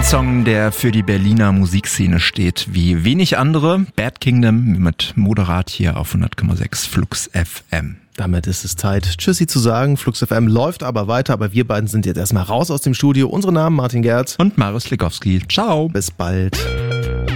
Ein Song, der für die Berliner Musikszene steht, wie wenig andere. Bad Kingdom mit Moderat hier auf 100,6 Flux FM. Damit ist es Zeit, Tschüssi zu sagen. Flux FM läuft aber weiter, aber wir beiden sind jetzt erstmal raus aus dem Studio. Unsere Namen Martin Gerz und Marius Slikowski. Ciao. Bis bald.